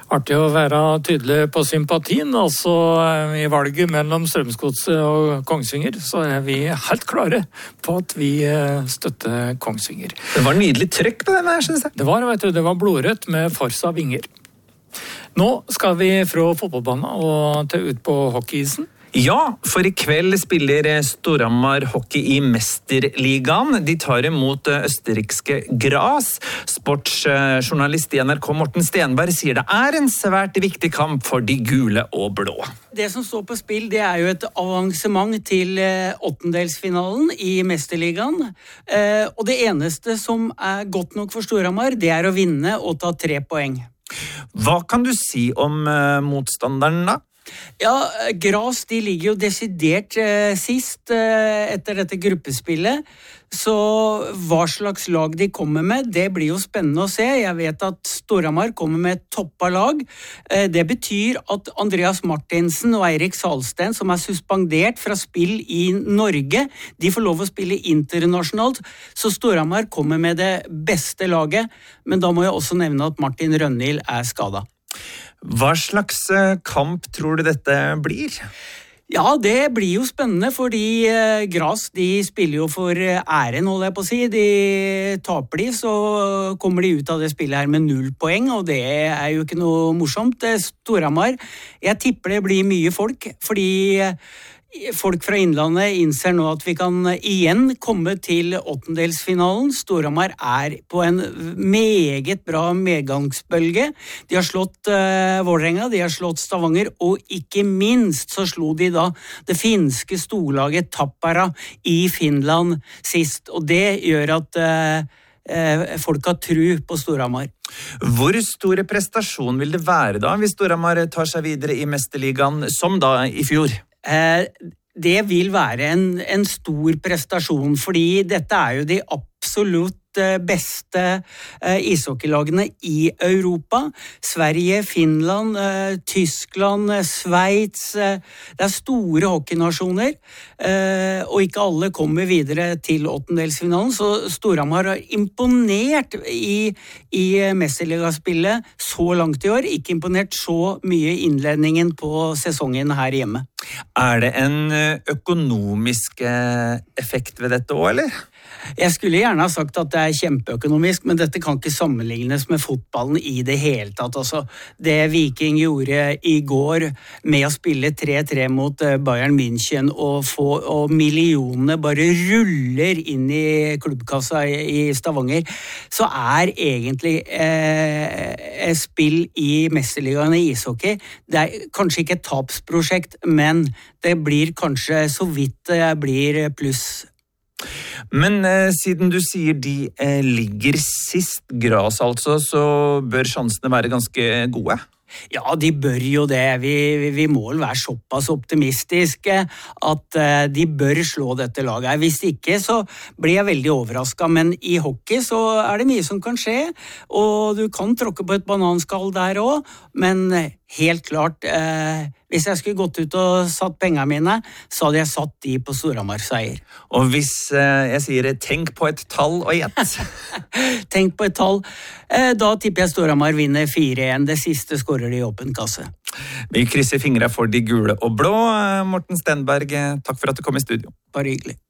Artig å være tydelig på sympatien, altså i valget mellom Strømsgodset og Kongsvinger, så vi helt klare på at vi støtter Kongsvinger. Det var nydelig trykk på den her, synes jeg. Det var blodrødt med Forsa vinger. Nå skal vi fra fotballbanen og ut på hockeyisen. Ja, for i kveld spiller Storhamar hockey i Mesterligaen. De tar imot østerrikske Graz. Sportsjournalist i NRK Morten Stenberg sier det en svært viktig kamp for de gule og blå. Det som står på spill, det jo et avansement til åttendelsfinalen i Mesterligaen. Og det eneste som godt nok for Storhamar, det å vinne og ta 3 poeng. Hva kan du si om motstanderen da? Ja, Graz, de ligger jo desidert sist etter dette gruppespillet, så hva slags lag de kommer med, det blir jo spennende å se. Jeg vet at Storhamar kommer med et toppa lag. Det betyr at Andreas Martinsen og Eirik Salsten, som suspendert fra spill i Norge, de får lov å spille internasjonalt, så Storhamar kommer med det beste laget, men da må jeg også nevne at Martin Rønhild skadet. Hva slags kamp tror du dette blir? Ja, det blir jo spennende, fordi Graz, de spiller jo for æren, holder jeg på å si. De taper de, så kommer de ut av det spillet her med 0 poeng, og det jo ikke noe morsomt. Storhamar, jeg tipper det blir mye folk, fordi folk fra Innlandet innser nå at vi kan igjen komme til åttendelsfinalen. Storhamar på en meget bra medgangsbølge. De har slått Vålerenga, de har slått Stavanger, og ikke minst så slo de da det finske storlaget Tappara i Finland sist. Og det gjør at folk har tro på Storhamar. Hvor stor prestasjon vil det være da, hvis Storhamar tar seg videre i Mesterligaen, som da i fjor? Det vil være en stor prestasjon, fordi dette jo de absolutt beste ishockeylagene i Europa. Sverige, Finland, Tyskland, Sveits. Det store hockeynasjoner, og ikke alle kommer videre til åttendelsfinalen, så Storhamar har imponert i Mesterligaspillet så langt i år, ikke imponert så mye i innledningen på sesongen her hjemme. Det en økonomisk effekt ved dette også, eller? Jeg skulle gjerne ha sagt at det kjempeøkonomisk, men dette kan ikke sammenlignes med fotballen i det hele tatt. Altså, det Viking gjorde i går med å spille 3-3 mot Bayern München og millionene bare ruller inn i klubbkassa i Stavanger, så egentlig spill i Mesterligaen i ishockey. Det kanskje ikke et tapsprosjekt, men det blir kanskje så vidt det blir pluss. Men siden du sier de ligger sist, Graz altså, så bør sjansene være ganske gode? Ja, de bør jo det. Vi må vel være såpass optimistiske at de bør slå dette laget. Hvis ikke så blir jeg veldig overrasket, men i hockey så det mye som kan skje, og du kan tråkke på et bananskall der også, men helt klart, hvis jeg skulle gått ut og satt pengene mine, så hadde jeg satt de på Storhamar seier. Og hvis jeg sier tenk på et tall og gjett? Tenk på et tall. Da tipper jeg Storhamar vinner 4-1. Det siste skårer de i åpen kasse. Vi krysser fingre for de gule og blå. Morten Stenberg, takk for at du kom i studio. Bare hyggelig.